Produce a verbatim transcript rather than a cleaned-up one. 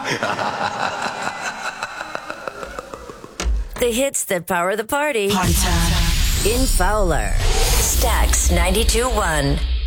The hits that power the party. Party time. In Fowler. Stax ninety-two point one.